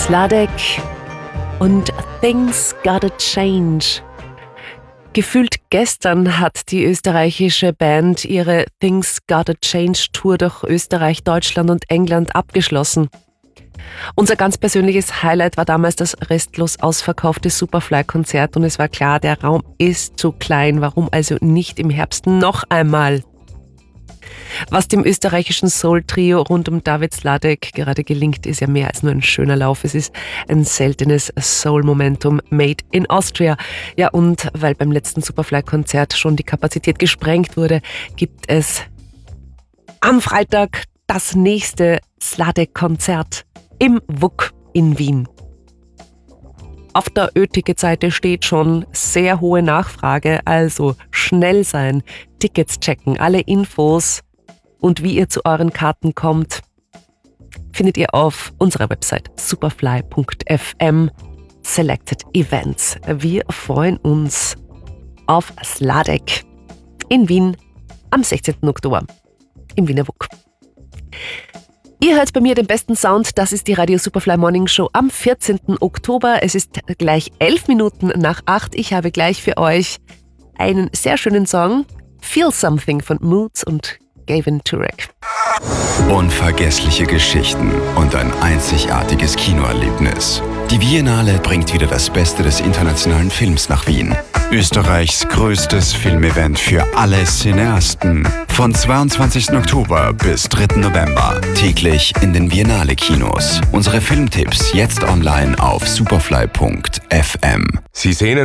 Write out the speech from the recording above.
Sladek und Things Gotta Change. Gefühlt gestern hat die österreichische Band ihre Things Gotta Change Tour durch Österreich, Deutschland und England abgeschlossen. Unser ganz persönliches Highlight war damals das restlos ausverkaufte Superfly-Konzert und es war klar, der Raum ist zu klein. Warum also nicht im Herbst noch einmal? Was dem österreichischen Soul-Trio rund um David Sladek gerade gelingt, ist ja mehr als nur ein schöner Lauf. Es ist ein seltenes Soul-Momentum made in Austria. Ja, und weil beim letzten Superfly-Konzert schon die Kapazität gesprengt wurde, gibt es am Freitag das nächste Sladek-Konzert im WUK in Wien. Auf der Ö-Ticket-Seite steht schon sehr hohe Nachfrage, also schnell sein, Tickets checken, alle Infos und wie ihr zu euren Karten kommt, findet ihr auf unserer Website superfly.fm Selected Events. Wir freuen uns auf Sladek in Wien am 16. Oktober im Wiener WUK. Ihr hört bei mir den besten Sound, das ist die Radio Superfly Morning Show am 14. Oktober. Es ist gleich 11 Minuten nach 8. Ich habe gleich für euch einen sehr schönen Song, Feel Something von Moods und Gavin Turek. Unvergessliche Geschichten und ein einzigartiges Kinoerlebnis. Die Biennale bringt wieder das Beste des internationalen Films nach Wien. Österreichs größtes Filmevent für alle Cineasten. Von 22. Oktober bis 3. November. Täglich in den Biennale-Kinos. Unsere Filmtipps jetzt online auf superfly.fm. Sie sehen